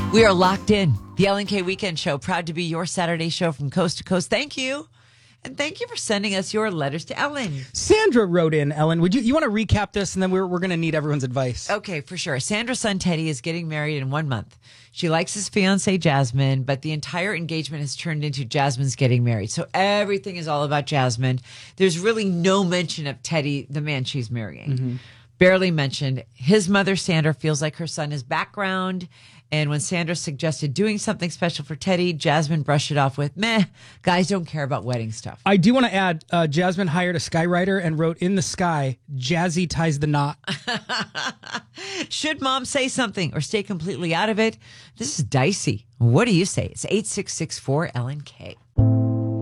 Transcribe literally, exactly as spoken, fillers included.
We are locked in. The Ellen K Weekend Show, proud to be your Saturday show from coast to coast. Thank you. And thank you for sending us your letters to Ellen. Sandra wrote in, Ellen. Would you you want to recap this, and then we're we're going to need everyone's advice. Okay, for sure. Sandra's son Teddy is getting married in one month. She likes his fiancee Jasmine, but the entire engagement has turned into Jasmine's getting married. So everything is all about Jasmine. There's really no mention of Teddy, the man she's marrying. Mm-hmm. Barely mentioned. His mother, Sandra, feels like her son is background. And when Sandra suggested doing something special for Teddy, Jasmine brushed it off with, meh, guys don't care about wedding stuff. I do want to add, uh, Jasmine hired a skywriter and wrote in the sky, Jazzy ties the knot. Should mom say something or stay completely out of it? This is dicey. What do you say? It's eight six six four L N K.